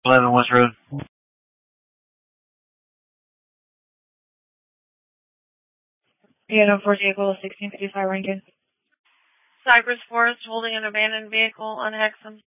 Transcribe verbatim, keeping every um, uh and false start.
eleven West Road. Yeah, no, four vehicle, sixteen fifty-five Rankin. Cypress Forest holding an abandoned vehicle on Hexham.